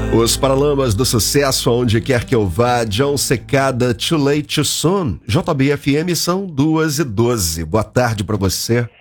Os Paralamas do Sucesso, aonde quer que eu vá, John Secada, Too Late Too Soon. JBFM são 2h12. Boa tarde pra você.